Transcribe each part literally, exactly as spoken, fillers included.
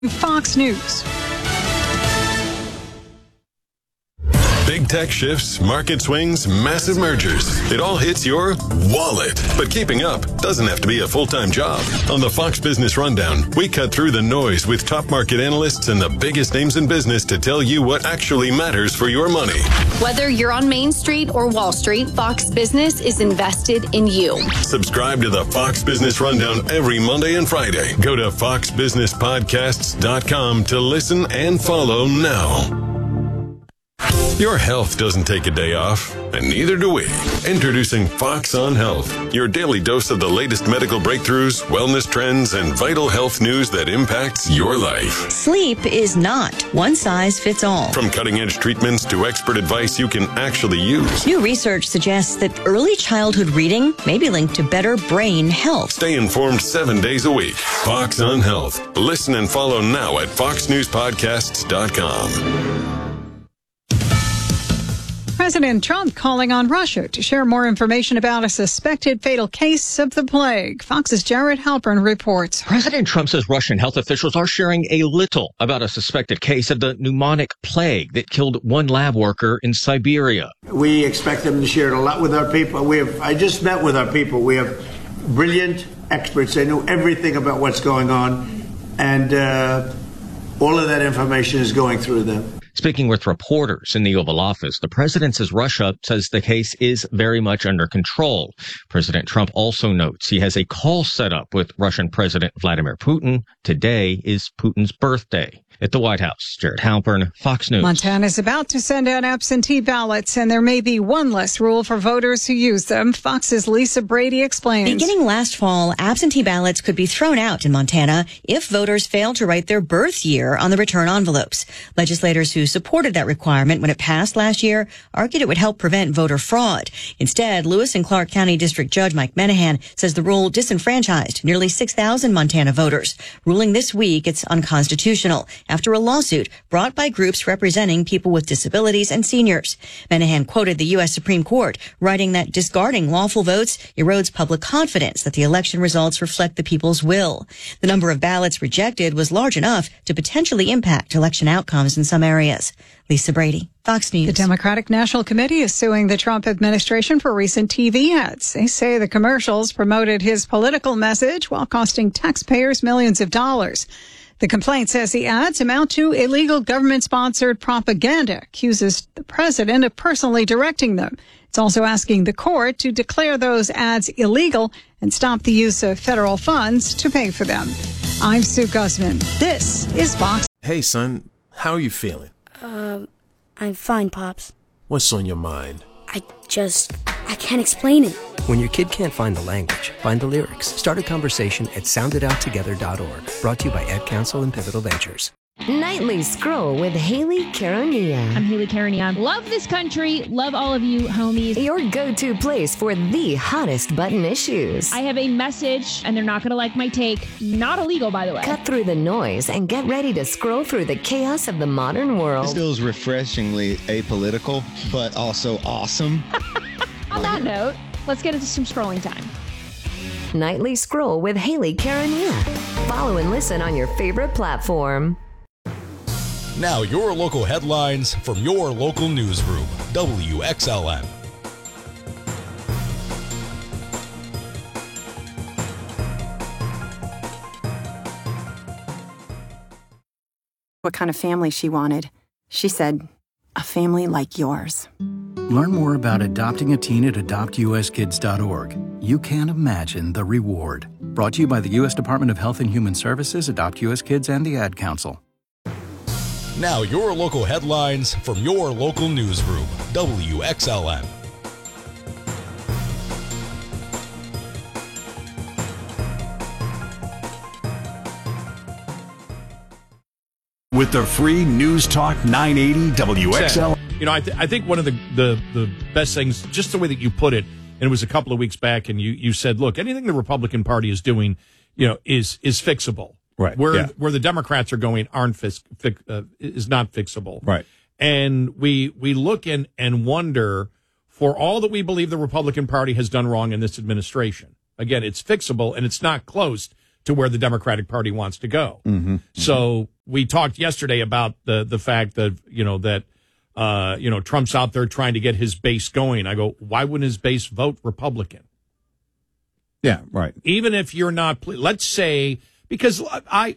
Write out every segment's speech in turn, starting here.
Fox News. Big tech shifts, market swings, massive mergers. It all hits your wallet. But keeping up doesn't have to be a full-time job. On the Fox Business Rundown, we cut through the noise with top market analysts and the biggest names in business to tell you what actually matters for your money. Whether you're on Main Street or Wall Street, Fox Business is invested in you. Subscribe to the Fox Business Rundown every Monday and Friday. Go to fox business podcasts dot com to listen and follow now. Your health doesn't take a day off, and neither do we. Introducing Fox on Health, your daily dose of the latest medical breakthroughs, wellness trends, and vital health news that impacts your life. Sleep is not one size fits all. From cutting-edge treatments to expert advice you can actually use. New research suggests that early childhood reading may be linked to better brain health. Stay informed seven days a week. Fox on Health. Listen and follow now at fox news podcasts dot com. President Trump calling on Russia to share more information about a suspected fatal case of the plague. Fox's Jared Halpern reports. President Trump says Russian health officials are sharing a little about a suspected case of the pneumonic plague that killed one lab worker in Siberia. We expect them to share a lot with our people. We have, I just met with our people. We have brilliant experts. They know everything about what's going on, and uh, all of that information is going through them. Speaking with reporters in the Oval Office, the president says Russia says the case is very much under control. President Trump also notes he has a call set up with Russian President Vladimir Putin. Today is Putin's birthday. At the White House, Jared Halpern, Fox News. Montana is about to send out absentee ballots, and there may be one less rule for voters who use them. Fox's Lisa Brady explains. Beginning last fall, absentee ballots could be thrown out in Montana if voters failed to write their birth year on the return envelopes. Legislators who supported that requirement when it passed last year argued it would help prevent voter fraud. Instead, Lewis and Clark County District Judge Mike Menahan says the rule disenfranchised nearly six thousand Montana voters, ruling this week it's unconstitutional after a lawsuit brought by groups representing people with disabilities and seniors. Menahan quoted the U S Supreme Court, writing that discarding lawful votes erodes public confidence that the election results reflect the people's will. The number of ballots rejected was large enough to potentially impact election outcomes in some areas. Lisa Brady, Fox News. The Democratic National Committee is suing the Trump administration for recent T V ads. They say the commercials promoted his political message while costing taxpayers millions of dollars. The complaint says the ads amount to illegal government-sponsored propaganda, accuses the president of personally directing them. It's also asking the court to declare those ads illegal and stop the use of federal funds to pay for them. I'm Sue Guzman. This is Fox. Hey, son. How are you feeling? Uh, I'm fine, Pops. What's on your mind? I just... I can't explain it. When your kid can't find the language, find the lyrics. Start a conversation at sound it out together dot org. Brought to you by Ad Council and Pivotal Ventures. Nightly Scroll with Haley Caronia. I'm Haley Caronia. Love this country. Love all of you, homies. Your go-to place for the hottest button issues. I have a message, and they're not going to like my take. Not illegal, by the way. Cut through the noise and get ready to scroll through the chaos of the modern world. This feels refreshingly apolitical, but also awesome. On that note, let's get into some scrolling time. Nightly Scroll with Haley Caronia. Follow and listen on your favorite platform. Now your local headlines from your local newsroom, W X L N. What kind of family she wanted. She said, a family like yours. Learn more about adopting a teen at adopt u s kids dot org. You can't imagine the reward. Brought to you by the U S Department of Health and Human Services, Adopt U S Kids, and the Ad Council. Now your local headlines from your local newsroom, W X L N. With the free News Talk nine eighty W X L. You know, I, th- I think one of the, the, the best things, just the way that you put it, and it was a couple of weeks back, and you, you said, look, anything the Republican Party is doing, you know, is is fixable. Right. Where yeah. where the Democrats are going aren't fix, fix, uh, is not fixable. Right. And we we look and, and wonder, for all that we believe the Republican Party has done wrong in this administration, again, it's fixable and it's not close to where the Democratic Party wants to go. Mm-hmm. So we talked yesterday about the the fact that, you know, that, uh, you know, Trump's out there trying to get his base going. I go, why wouldn't his base vote Republican? Yeah, right. Even if you're not, let's say, because I,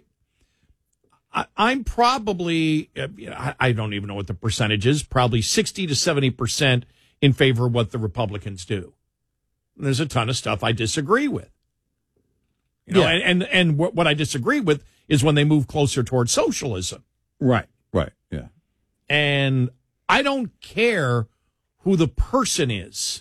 I I'm probably, I don't even know what the percentage is, probably sixty to seventy percent in favor of what the Republicans do. And there's a ton of stuff I disagree with. You know, yeah. and, and, and what, what I disagree with is when they move closer towards socialism. Right, right, yeah. And I don't care who the person is.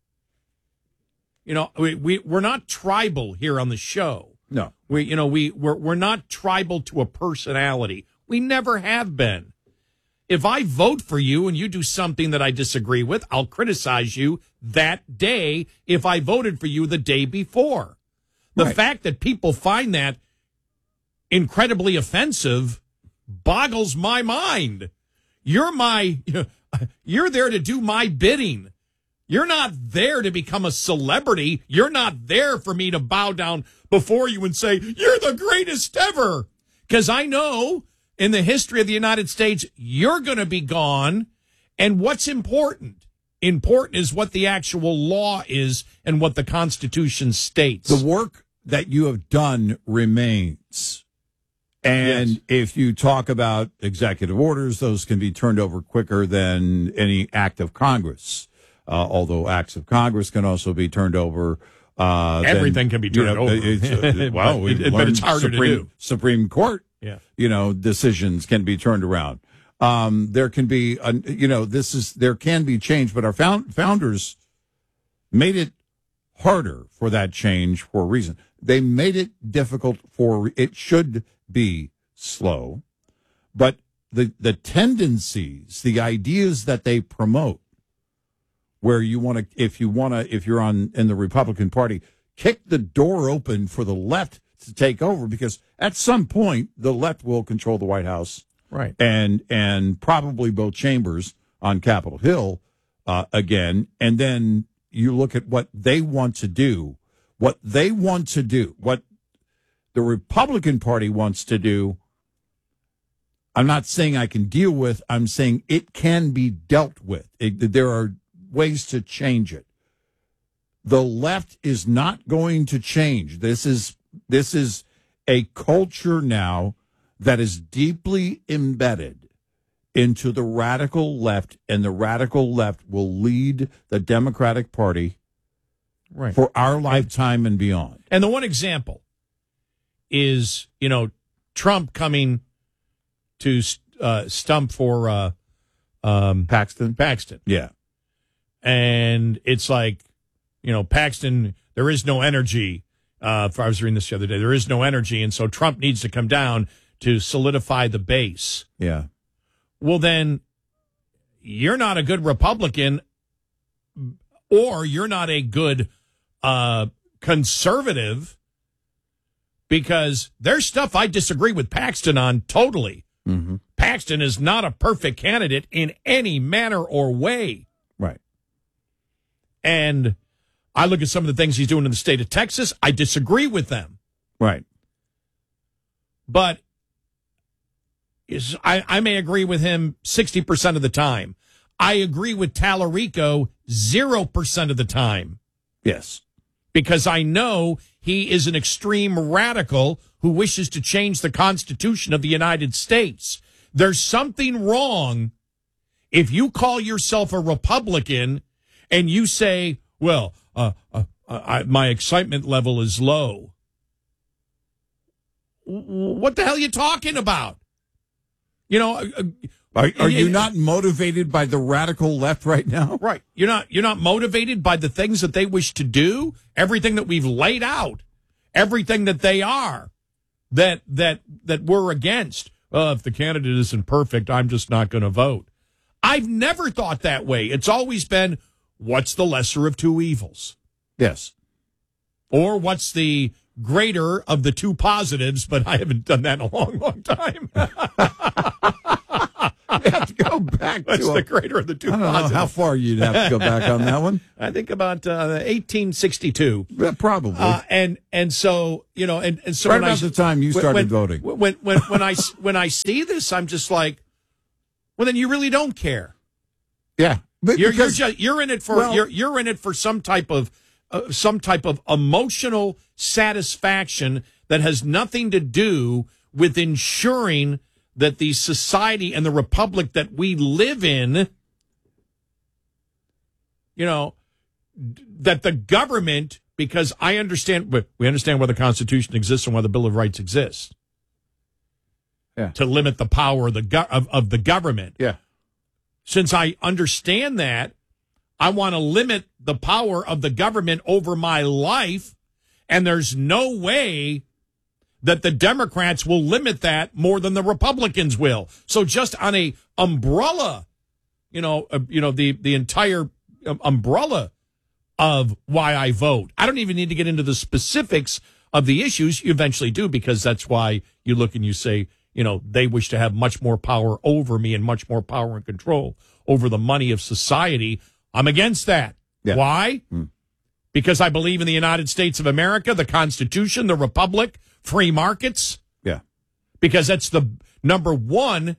You know, we, we, we're not tribal here on the show. No. We, you know, we, we're, we're not tribal to a personality. We never have been. If I vote for you and you do something that I disagree with, I'll criticize you that day if I voted for you the day before. The right. fact that people find that incredibly offensive boggles my mind. You're my, you're there to do my bidding. You're not there to become a celebrity. You're not there for me to bow down before you and say, you're the greatest ever. Because I know in the history of the United States, you're going to be gone. And what's important? Important is what the actual law is and what the Constitution states. The work that you have done remains. And yes. if you talk about executive orders, those can be turned over quicker than any act of Congress. Uh, although acts of Congress can also be turned over. Uh, Everything then, can be turned you know, over. It's, uh, well, we but, but it's harder Supreme, to do. Supreme Court, yeah. you know, decisions can be turned around. Um, there can be, a, you know, this is there can be change, but our found, founders made it harder for that change for a reason. They made it difficult for it should be slow, but the the tendencies, the ideas that they promote, where you want to, if you want to, if you're on in the Republican Party, kick the door open for the left to take over, because at some point the left will control the White House, right, and and probably both chambers on Capitol Hill uh, again, and then you look at what they want to do, what they want to do, what the Republican Party wants to do. I'm not saying I can deal with. I'm saying it can be dealt with. It, there are ways to change it. The left is not going to change. This is this is a culture now that is deeply embedded into the radical left, and the radical left will lead the Democratic Party right. for our lifetime and beyond. And the one example is, you know, Trump coming to uh, stump for uh, um, Paxton. Paxton. Yeah. And it's like, you know, Paxton, there is no energy. Uh, I was reading this the other day. There is no energy. And so Trump needs to come down to solidify the base. Yeah. Well, then you're not a good Republican, or you're not a good uh, conservative, because there's stuff I disagree with Paxton on totally. Mm-hmm. Paxton is not a perfect candidate in any manner or way. Right. And I look at some of the things he's doing in the state of Texas. I disagree with them. Right. But is, I, I may agree with him sixty percent of the time. I agree with Tallarico zero percent of the time. Yes. Because I know he is an extreme radical who wishes to change the Constitution of the United States. There's something wrong if you call yourself a Republican and you say, well, uh, uh, I, my excitement level is low. What the hell are you talking about? You know, uh, are, are you not motivated by the radical left right now? Right. You're not, you're not motivated by the things that they wish to do, everything that we've laid out, everything that they are, that, that, that we're against. Uh, if the candidate isn't perfect, I'm just not going to vote. I've never thought that way. It's always been, what's the lesser of two evils? Yes. Or what's the greater of the two positives, but I haven't done that in a long, long time. I have to go back. back What's to the a, greater of the two I don't know positives? how far you'd have to go back on that one. I think about uh, eighteen sixty-two. Yeah, probably. Uh, and and so you know, and, and so right when about I, the time you started when, voting. When when when I when I see this, I'm just like, well, then you really don't care. Yeah, but you're because, you're, just, you're in it for well, you're you're in it for some type of uh, some type of emotional satisfaction that has nothing to do with ensuring that the society and the republic that we live in, you know, that the government, because I understand, we understand why the Constitution exists and why the Bill of Rights exists. Yeah. To limit the power of the, go- of, of the government. Yeah. Since I understand that, I want to limit the power of the government over my life, and there's no way that the Democrats will limit that more than the Republicans will. So just on a umbrella, you know, uh, you know, the, the entire um, umbrella of why I vote. I don't even need to get into the specifics of the issues. You eventually do, because that's why you look and you say, you know, they wish to have much more power over me and much more power and control over the money of society. I'm against that. Yeah. Why? Hmm. Because I believe in the United States of America, the Constitution, the Republic, free markets. Yeah. Because that's the number one.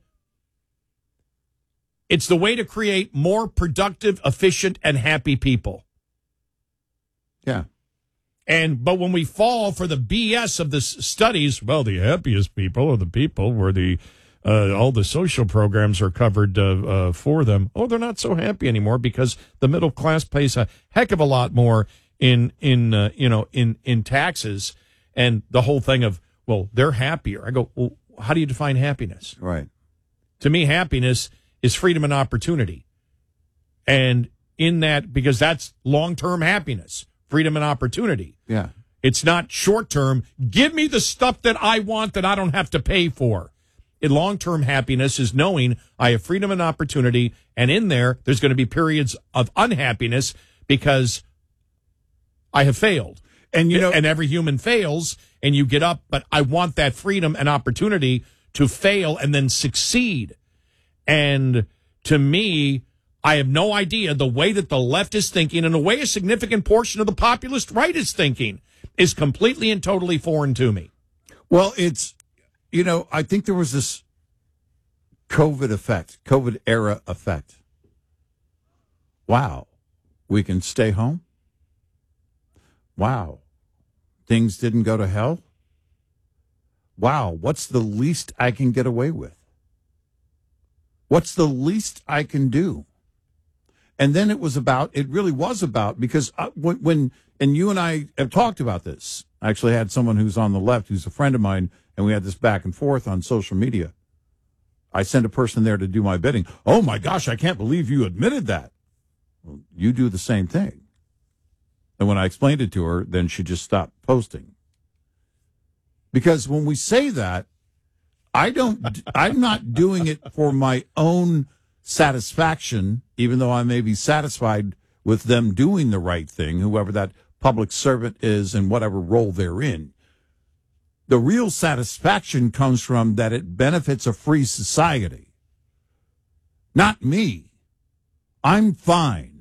It's the way to create more productive, efficient, and happy people. Yeah. And but when we fall for the B S of the studies, well, the happiest people are the people where the uh, all the social programs are covered uh, uh, for them. Oh, they're not so happy anymore because the middle class pays a heck of a lot more in in uh, you know in in taxes, and the whole thing of, well, they're happier. I go, well, how do you define happiness? Right. To me, happiness is freedom and opportunity, and in that, because that's long-term happiness. Freedom and opportunity. Yeah. It's not short term. Give me the stuff that I want that I don't have to pay for. In long term happiness is knowing I have freedom and opportunity, and in there, there's going to be periods of unhappiness because I have failed. And you know, and every human fails, and you get up, but I want that freedom and opportunity to fail and then succeed. And to me, I have no idea the way that the left is thinking, and the way a significant portion of the populist right is thinking, is completely and totally foreign to me. Well, it's, you know, I think there was this COVID effect, COVID era effect. Wow, we can stay home? Wow, things didn't go to hell? Wow, what's the least I can get away with? What's the least I can do? And then it was about, it really was about, because I, when, when, and you and I have talked about this. I actually had someone who's on the left, who's a friend of mine, and we had this back and forth on social media. I sent a person there to do my bidding. Oh my gosh, I can't believe you admitted that. Well, you do the same thing. And when I explained it to her, then she just stopped posting. Because when we say that, I don't, I'm not doing it for my own satisfaction, even though I may be satisfied with them doing the right thing, whoever that public servant is and whatever role they're in. The real satisfaction comes from that it benefits a free society. Not me. I'm fine.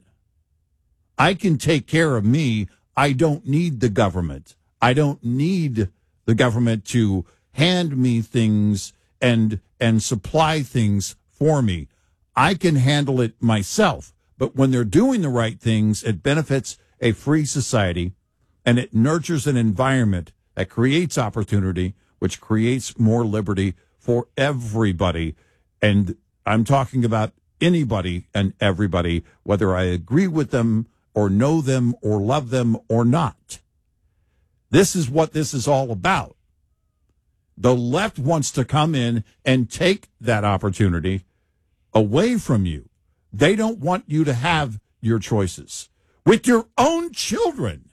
I can take care of me. I don't need the government. I don't need the government to hand me things and and supply things for me. I can handle it myself. But when they're doing the right things, it benefits a free society, and it nurtures an environment that creates opportunity, which creates more liberty for everybody. And I'm talking about anybody and everybody, whether I agree with them or know them or love them or not. This is what this is all about. The left wants to come in and take that opportunity away from you. They don't want you to have your choices with your own children.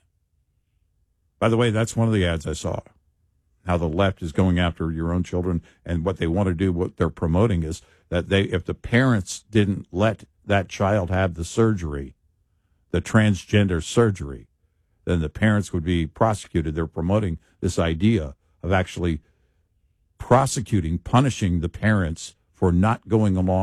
By the way, that's one of the ads I saw, how the left is going after your own children, and what they want to do, what they're promoting is that they, if the parents didn't let that child have the surgery, the transgender surgery, then the parents would be prosecuted. They're promoting this idea of actually prosecuting, punishing the parents for not going along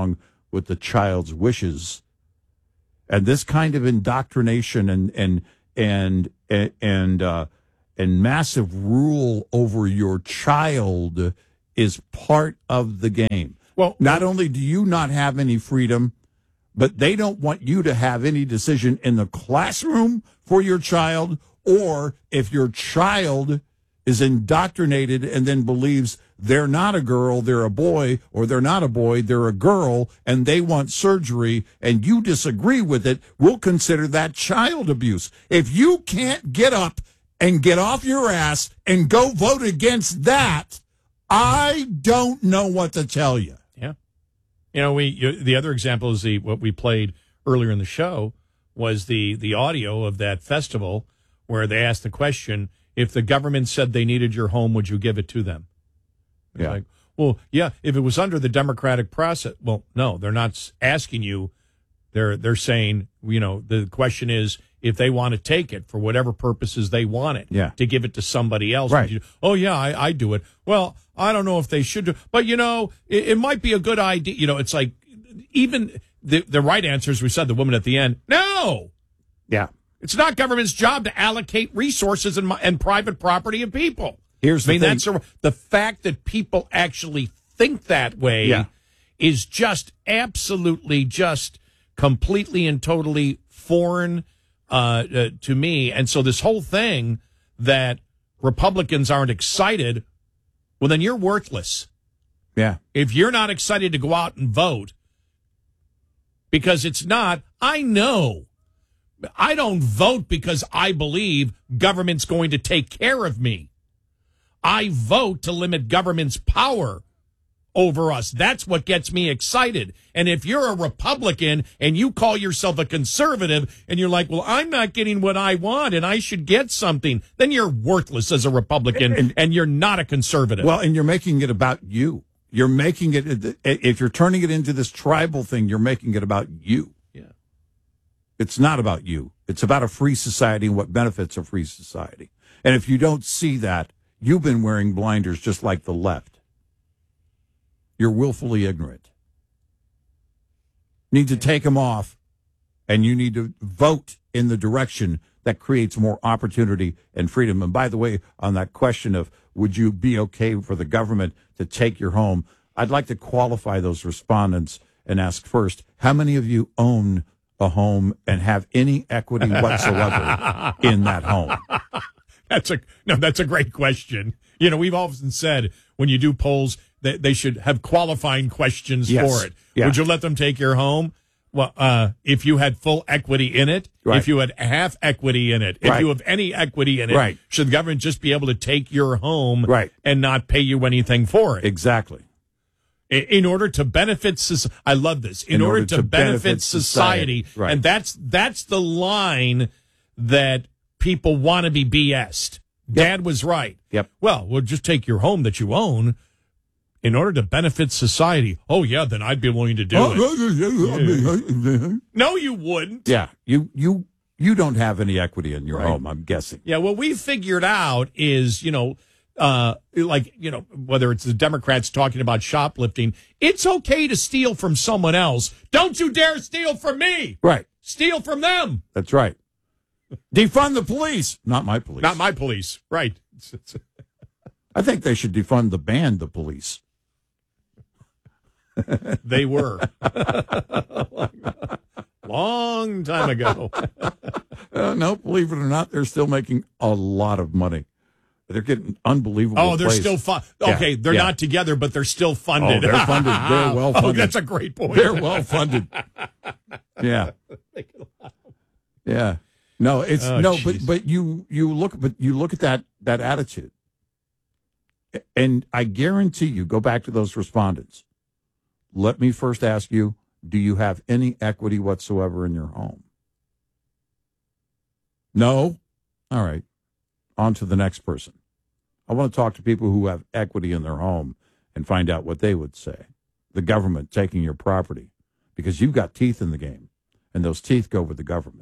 with the child's wishes. And this kind of indoctrination and and and and and, uh, and massive rule over your child is part of the game. Well, not only do you not have any freedom, but they don't want you to have any decision in the classroom for your child, or if your child is indoctrinated and then believes they're not a girl, they're a boy, or they're not a boy, they're a girl, and they want surgery, and you disagree with it, we'll consider that child abuse. If you can't get up and get off your ass and go vote against that, I don't know what to tell you. Yeah. You know, we you, the other example is the what we played earlier in the show was the, the audio of that festival where they asked the question, if the government said they needed your home, would you give it to them? Yeah. Like, well, yeah, if it was under the democratic process. Well, no, they're not asking you. They're they're saying, you know, the question is if they want to take it for whatever purposes they want it, yeah. to give it to somebody else. Right. You, oh, yeah, I, I do it. Well, I don't know if they should do, but, you know, it, it might be a good idea. You know, it's like even the, the right answer, as we said, the woman at the end, no. Yeah. It's not government's job to allocate resources and, and private property and people. Here's I mean, the thing. that's a, the fact that people actually think that way yeah. is just absolutely just completely and totally foreign uh, uh, to me. And so this whole thing that Republicans aren't excited, well, then you're worthless. Yeah. If you're not excited to go out and vote, because it's not, I know. I don't vote because I believe government's going to take care of me. I vote to limit government's power over us. That's what gets me excited. And if you're a Republican and you call yourself a conservative and you're like, well, I'm not getting what I want and I should get something, then you're worthless as a Republican and, and you're not a conservative. Well, and you're making it about you. You're making it, if you're turning it into this tribal thing, you're making it about you. Yeah. It's not about you. It's about a free society and what benefits a free society. And if you don't see that, you've been wearing blinders just like the left. You're willfully ignorant. Need to take them off, and you need to vote in the direction that creates more opportunity and freedom. And by the way, on that question of would you be okay for the government to take your home, I'd like to qualify those respondents and ask first, how many of you own a home and have any equity whatsoever in that home? That's a no. That's a great question. You know, we've often said when you do polls that they should have qualifying questions yes. for it. Yeah. Would you let them take your home? Well, uh, if you had full equity in it, right. if you had half equity in it, if right. you have any equity in it, right. should the government just be able to take your home right. and not pay you anything for it? Exactly. In, in order to benefit society, I love this. In, in order, order to, to benefit, benefit society, society. Right. And that's that's the line that people want to be B S'd. Yep. Dad was right. Yep. Well, we'll just take your home that you own in order to benefit society. Oh, yeah, then I'd be willing to do oh, it. Yeah. No, you wouldn't. Yeah, you you you don't have any equity in your right. home, I'm guessing. Yeah, what we figured out is, you know, uh, like, you know, whether it's the Democrats talking about shoplifting, it's okay to steal from someone else. Don't you dare steal from me. Right. Steal from them. That's right. Defund the police. Not my police. Not my police. Right. I think they should defund the band, the police. They were. Long time ago. uh, no, believe it or not, they're still making a lot of money. They're getting unbelievable. Oh, they're plays. still fun. Okay, yeah, they're yeah. not together, but they're still funded. Oh, they're funded. They're well funded. Oh, that's a great point. They're well funded. Yeah. Yeah. No, it's oh, no, geez. but but you you look but you look at that that attitude, and I guarantee you, go back to those respondents. Let me first ask you: do you have any equity whatsoever in your home? No. All right. On to the next person. I want to talk to people who have equity in their home and find out what they would say. The government taking your property because you've got teeth in the game, and those teeth go with the government.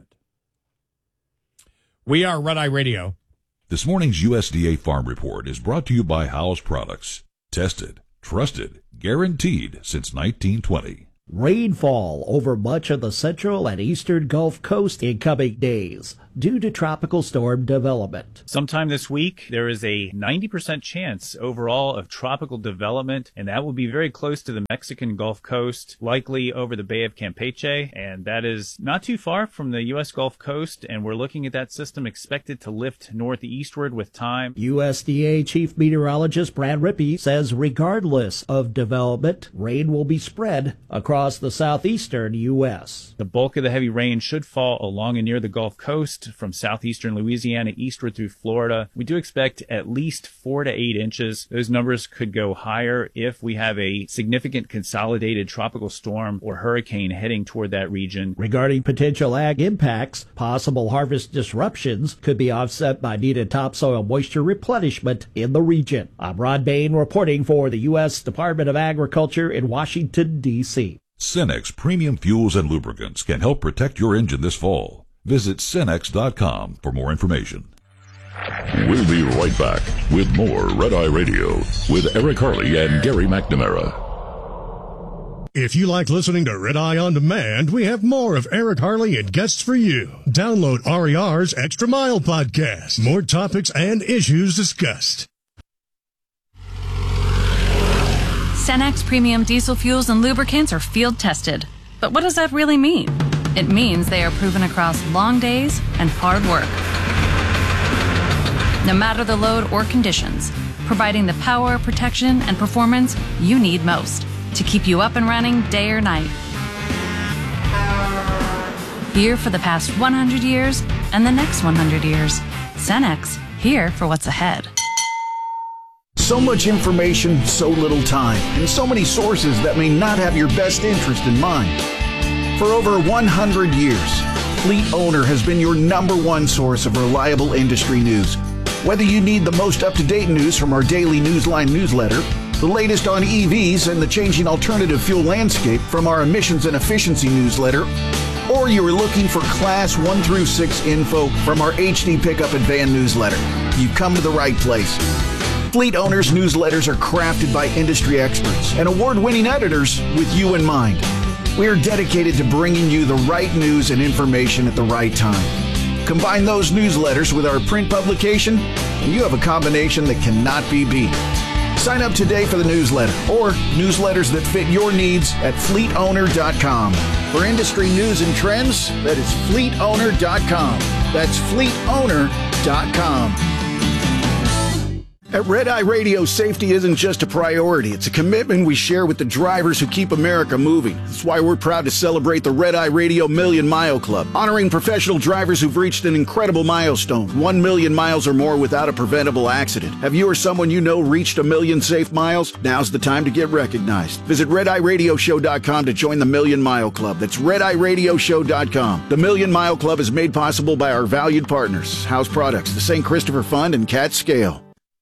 We are Red Eye Radio. This morning's U S D A Farm Report is brought to you by Howes Products. Tested, trusted, guaranteed since nineteen twenty. Rainfall over much of the central and eastern Gulf Coast in coming days due to tropical storm development. Sometime this week, there is a ninety percent chance overall of tropical development, and that will be very close to the Mexican Gulf Coast, likely over the Bay of Campeche, and that is not too far from the U S Gulf Coast, and we're looking at that system expected to lift northeastward with time. U S D A Chief Meteorologist Brad Rippey says regardless of development, rain will be spread across the southeastern U S. The bulk of the heavy rain should fall along and near the Gulf Coast from southeastern Louisiana eastward through Florida. We do expect at least four to eight inches. Those numbers could go higher if we have a significant consolidated tropical storm or hurricane heading toward that region. Regarding potential ag impacts, possible harvest disruptions could be offset by needed topsoil moisture replenishment in the region. I'm Rod Bain reporting for the U S Department of Agriculture in Washington, D C Cenex Premium Fuels and Lubricants can help protect your engine this fall. Visit Cenex dot com for more information. We'll be right back with more Red Eye Radio with Eric Harley and Gary McNamara. If you like listening to Red Eye On Demand, we have more of Eric Harley and guests for you. Download R E R's Extra Mile podcast. More topics and issues discussed. Cenex Premium Diesel Fuels and Lubricants are field tested. But what does that really mean? It means they are proven across long days and hard work. No matter the load or conditions, providing the power, protection, and performance you need most to keep you up and running day or night. Here for the past one hundred years and the next one hundred years. Cenex, here for what's ahead. So much information, so little time, and so many sources that may not have your best interest in mind. For over one hundred years, Fleet Owner has been your number one source of reliable industry news. Whether you need the most up-to-date news from our daily Newsline newsletter, the latest on E Vs and the changing alternative fuel landscape from our emissions and efficiency newsletter, or you are looking for Class one through six info from our H D Pickup and Van newsletter, you've come to the right place. Fleet Owners newsletters are crafted by industry experts and award-winning editors with you in mind. We are dedicated to bringing you the right news and information at the right time. Combine those newsletters with our print publication, and you have a combination that cannot be beat. Sign up today for the newsletter or newsletters that fit your needs at fleet owner dot com. For industry news and trends, that is fleet owner dot com. That's fleet owner dot com. At Red Eye Radio, safety isn't just a priority. It's a commitment we share with the drivers who keep America moving. That's why we're proud to celebrate the Red Eye Radio Million Mile Club, honoring professional drivers who've reached an incredible milestone, one million miles or more without a preventable accident. Have you or someone you know reached a million safe miles? Now's the time to get recognized. Visit red eye radio show dot com to join the Million Mile Club. That's red eye radio show dot com. The Million Mile Club is made possible by our valued partners, House Products, the Saint Christopher Fund, and Cat Scale.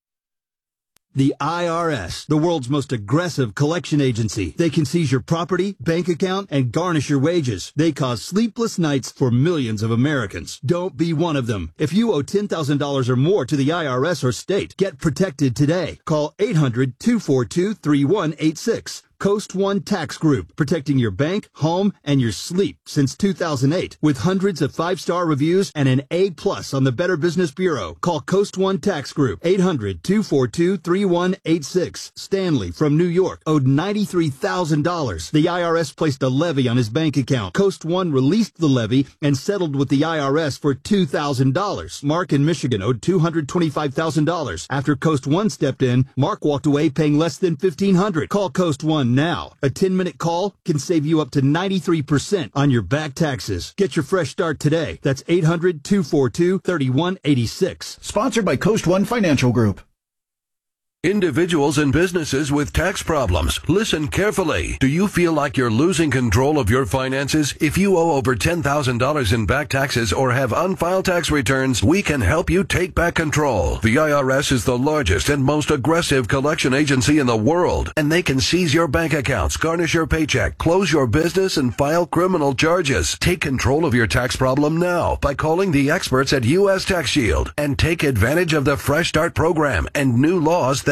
The I R S, the world's most aggressive collection agency. They can seize your property, bank account, and garnish your wages. They cause sleepless nights for millions of Americans. Don't be one of them. If you owe ten thousand dollars or more to the I R S or state, get protected today. Call eight hundred, two four two, three one eight six. Coast One Tax Group, protecting your bank, home, and your sleep since two thousand eight. With hundreds of five-star reviews and an A plus on the Better Business Bureau. Call Coast One Tax Group, eight hundred, two four two, three one eight six. Stanley from New York owed ninety-three thousand dollars. The I R S placed a levy on his bank account. Coast One released the levy and settled with the I R S for two thousand dollars. Mark in Michigan owed two hundred twenty-five thousand dollars. After Coast One stepped in, Mark walked away paying less than fifteen hundred dollars. Call Coast One now. A ten-minute call can save you up to ninety-three percent on your back taxes. Get your fresh start today. That's eight hundred, two four two, three one eight six. Sponsored by Coast One Financial Group. Individuals and businesses with tax problems, listen carefully. Do you feel like you're losing control of your finances? If you owe over ten thousand dollars in back taxes or have unfiled tax returns, we can help you take back control. The I R S is the largest and most aggressive collection agency in the world, and they can seize your bank accounts, garnish your paycheck, close your business, and file criminal charges. Take control of your tax problem now by calling the experts at U S Tax Shield and take advantage of the Fresh Start program and new laws that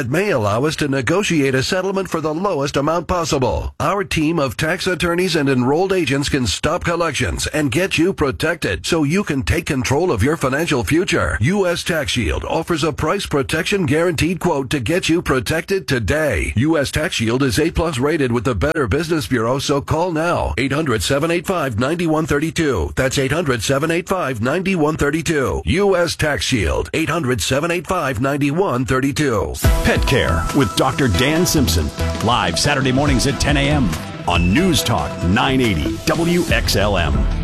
that may allow us to negotiate a settlement for the lowest amount possible. Our team of tax attorneys and enrolled agents can stop collections and get you protected so you can take control of your financial future. U S Tax Shield offers a price protection guaranteed quote to get you protected today. U S Tax Shield is A plus rated with the Better Business Bureau, so call now. eight hundred, seven eight five, nine one three two. That's eight hundred, seven eight five, nine one three two. U S Tax Shield. eight hundred, seven eight five, nine one three two. Pet Care with Doctor Dan Simpson. Live Saturday mornings at ten a.m. on News Talk nine eighty W X L M.